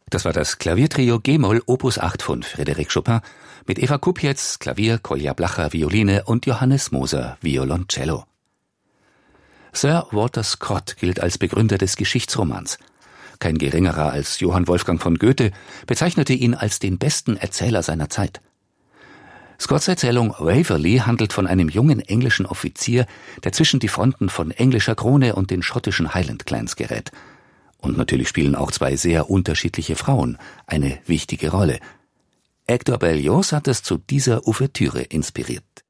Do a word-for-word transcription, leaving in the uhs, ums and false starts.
Das war das Klaviertrio G-Moll Opus acht von Frédéric Chopin mit Eva Kupjetz, Klavier, Kolja Blacher, Violine und Johannes Moser, Violoncello. Sir Walter Scott gilt als Begründer des Geschichtsromans. Kein geringerer als Johann Wolfgang von Goethe bezeichnete ihn als den besten Erzähler seiner Zeit. Scotts Erzählung Waverley handelt von einem jungen englischen Offizier, der zwischen die Fronten von englischer Krone und den schottischen Highland Clans gerät. Und natürlich spielen auch zwei sehr unterschiedliche Frauen eine wichtige Rolle. Hector Berlioz hat es zu dieser Ouvertüre inspiriert.